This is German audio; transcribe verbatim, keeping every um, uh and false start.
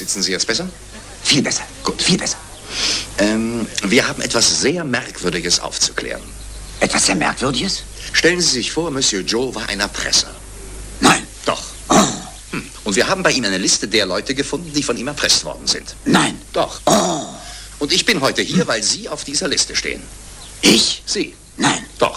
Sitzen Sie jetzt besser? Viel besser. Gut, viel besser. Ähm, wir haben etwas sehr Merkwürdiges aufzuklären. Etwas sehr Merkwürdiges? Stellen Sie sich vor, Monsieur Joe war ein Erpresser. Nein. Doch. Oh. Hm. Und wir haben bei ihm eine Liste der Leute gefunden, die von ihm erpresst worden sind. Nein. Doch. Oh. Und ich bin heute hier, weil Sie auf dieser Liste stehen. Ich? Sie. Nein. Doch.